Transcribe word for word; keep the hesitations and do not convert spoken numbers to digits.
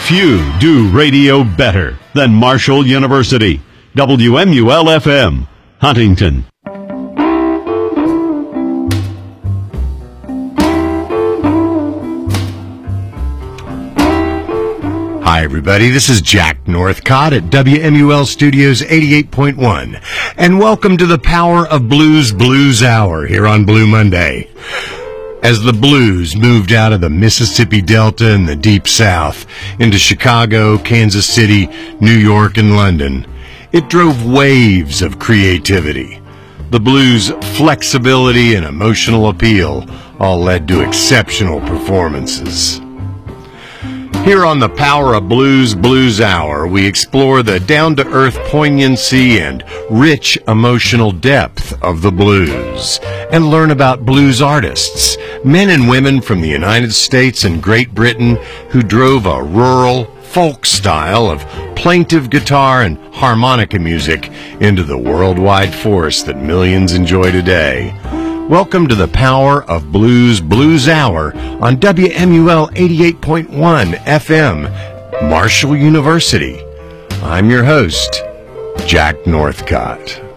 Few do radio better than Marshall University. W M U L F M, Huntington. Hi, everybody. This is Jack Northcott at W M U L Studios eighty-eight point one. And welcome to the Power of Blues Blues Hour here on Blue Monday. As the blues moved out of the Mississippi Delta and the Deep South into Chicago, Kansas City, New York, and London, it drove waves of creativity. The blues' flexibility and emotional appeal all led to exceptional performances. Here on the Power of Blues Blues Hour, we explore the down-to-earth poignancy and rich emotional depth of the blues and learn about blues artists, men and women from the United States and Great Britain who drove a rural, folk style of plaintive guitar and harmonica music into the worldwide force that millions enjoy today. Welcome to the Power of Blues Blues Hour on W M U L eighty-eight point one F M, Marshall University. I'm your host, Jack Northcott.